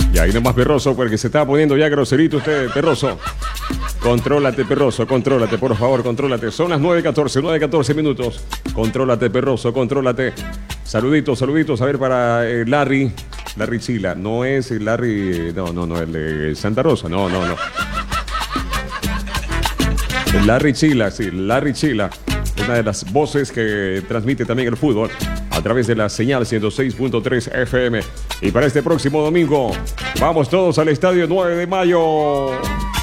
Y ahí nomás Perroso, porque se está poniendo ya groserito usted, Perroso. Contrólate, Perroso, contrólate, por favor, contrólate. Son las 9:14, 9:14 minutos. Contrólate, Perroso, contrólate. Saluditos, saluditos. A ver, para Larry Chila. No es el Larry, no, el de Santa Rosa. No. El Larry Chila, sí, Larry Chila. Una de las voces que transmite también el fútbol a través de la señal 106.3 FM. Y para este próximo domingo, vamos todos al estadio 9 de mayo.